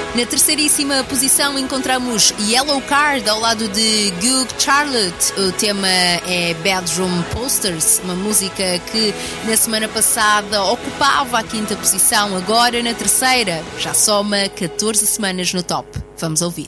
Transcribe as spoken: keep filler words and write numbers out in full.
Na terceiríssima posição encontramos Yellow Card ao lado de Goog Charlotte. O tema é Bedroom Posters, uma música que na semana passada ocupava a quinta posição, agora na terceira. Já soma catorze semanas no top. Vamos ouvir.